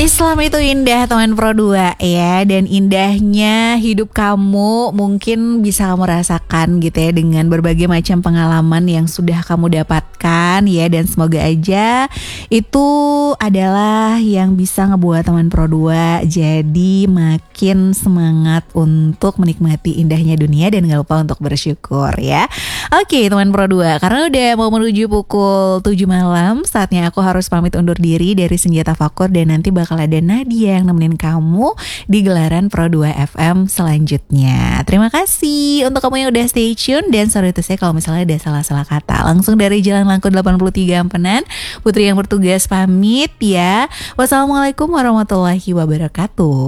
Islam itu indah teman Pro 2 ya. Dan indahnya hidup kamu mungkin bisa kamu rasakan gitu ya, dengan berbagai macam pengalaman yang sudah kamu dapatkan ya. Dan semoga aja itu adalah yang bisa ngebuat teman Pro 2 jadi makin semangat untuk menikmati indahnya dunia. Dan gak lupa untuk bersyukur ya. Oke teman Pro 2, karena udah mau menuju pukul 7 malam, saatnya aku harus pamit undur diri dari Senja Tafakur. Dan nanti bakal ada Nadia yang nemenin kamu di gelaran Pro 2 FM selanjutnya. Terima kasih untuk kamu yang udah stay tune. Dan sorry to say kalau misalnya ada salah-salah kata. Langsung dari Jalan Langkun 83 Ampenan, Putri yang bertugas pamit ya. Wassalamualaikum warahmatullahi wabarakatuh.